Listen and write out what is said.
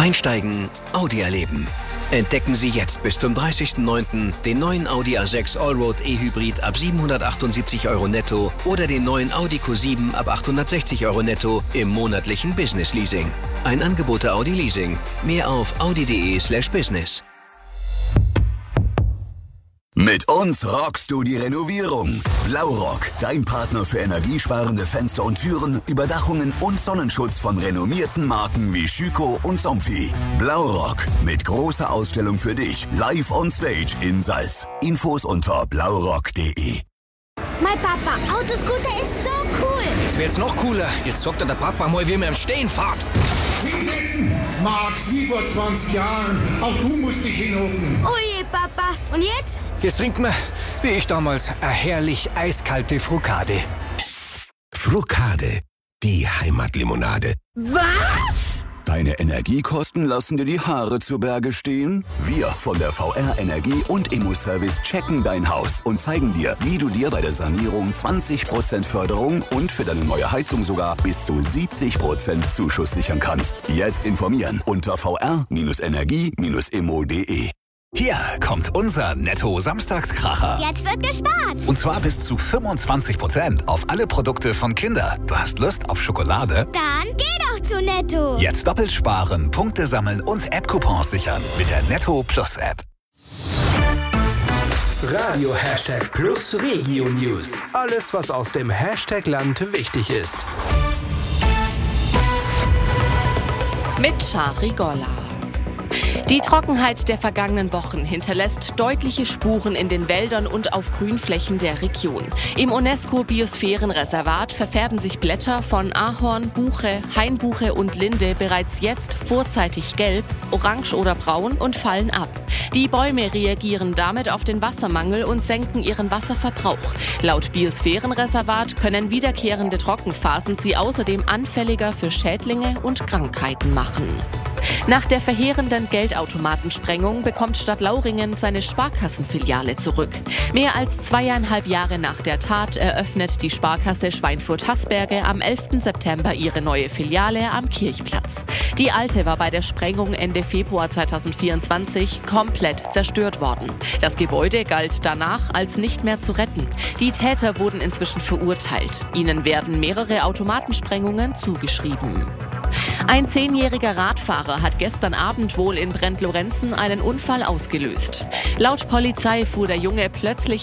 Einsteigen, Audi erleben. Entdecken Sie jetzt bis zum 30.09. den neuen Audi A6 Allroad E-Hybrid ab 778 € netto oder den neuen Audi Q7 ab 860 € netto im monatlichen Business Leasing. Ein Angebot der Audi Leasing. Mehr auf audi.de/business. Mit uns rockst du die Renovierung. Blaurock, dein Partner für energiesparende Fenster und Türen, Überdachungen und Sonnenschutz von renommierten Marken wie Schüco und Somfy. Blaurock, mit großer Ausstellung für dich, live on stage in Salz. Infos unter blaurock.de. Mein Papa, Autoscooter ist so cool. Jetzt wird's noch cooler. Jetzt sagt der Papa mal, wie man im Stehen fährt. Hinsetzen! Max, wie vor 20 Jahren. Auch du musst dich hinhocken. Oh je, Papa. Und jetzt? Jetzt trinkt man, wie ich damals, eine herrlich eiskalte Frucade. Frucade, die Heimatlimonade. Was? Deine Energiekosten lassen dir die Haare zu Berge stehen? Wir von der VR Energie und Immo-Service checken dein Haus und zeigen dir, wie du dir bei der Sanierung 20% Förderung und für deine neue Heizung sogar bis zu 70% Zuschuss sichern kannst. Jetzt informieren unter vr-energie-immo.de. Hier kommt unser Netto-Samstagskracher. Jetzt wird gespart. Und zwar bis zu 25% auf alle Produkte von Kinder. Du hast Lust auf Schokolade? Dann geh doch zu Netto. Jetzt doppelt sparen, Punkte sammeln und App-Coupons sichern mit der Netto Plus App. Radio #Plus Regio News. Alles, was aus dem Hashtag-Land wichtig ist. Mit Shari Golla. Die Trockenheit der vergangenen Wochen hinterlässt deutliche Spuren in den Wäldern und auf Grünflächen der Region. Im UNESCO-Biosphärenreservat verfärben sich Blätter von Ahorn, Buche, Hainbuche und Linde bereits jetzt vorzeitig gelb, orange oder braun und fallen ab. Die Bäume reagieren damit auf den Wassermangel und senken ihren Wasserverbrauch. Laut Biosphärenreservat können wiederkehrende Trockenphasen sie außerdem anfälliger für Schädlinge und Krankheiten machen. Nach der verheerenden Geldautomatensprengung bekommt Stadt Lauringen seine Sparkassenfiliale zurück. Mehr als 2,5 Jahre nach der Tat eröffnet die Sparkasse Schweinfurt-Hasberge am 11. September ihre neue Filiale am Kirchplatz. Die alte war bei der Sprengung Ende Februar 2024 komplett zerstört worden. Das Gebäude galt danach als nicht mehr zu retten. Die Täter wurden inzwischen verurteilt. Ihnen werden mehrere Automatensprengungen zugeschrieben. Ein 10-jähriger Radfahrer hat gestern Abend wohl in Brent-Lorenzen einen Unfall ausgelöst. Laut Polizei fuhr der Junge plötzlich